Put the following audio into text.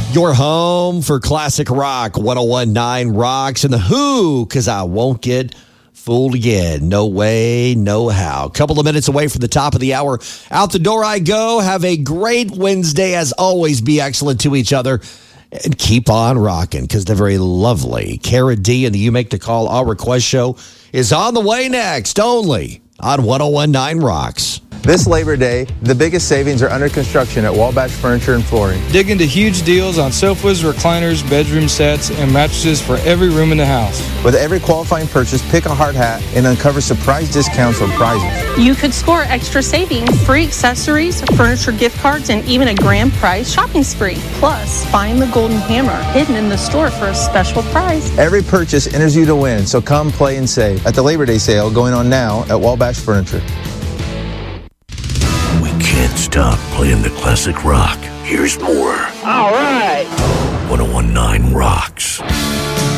Your home for classic rock, 101.9 Rocks, and The Who, because I won't get fooled again. No way, no how. Couple of minutes away from the top of the hour. Out the door I go. Have a great Wednesday. As always, be excellent to each other. And keep on rocking, because the very lovely Cara D and the You Make the Call All Request Show is on the way next, only on 101.9 Rocks. This Labor Day, the biggest savings are under construction at Wabash Furniture and Flooring. Dig into huge deals on sofas, recliners, bedroom sets, and mattresses for every room in the house. With every qualifying purchase, pick a hard hat and uncover surprise discounts on prizes. You could score extra savings, free accessories, furniture gift cards, and even a grand prize shopping spree. Plus, find the golden hammer hidden in the store for a special prize. Every purchase enters you to win, so come play and save at the Labor Day sale going on now at Wabash Furniture. Can't stop playing the classic rock. Here's more. All right. 101.9 Rocks.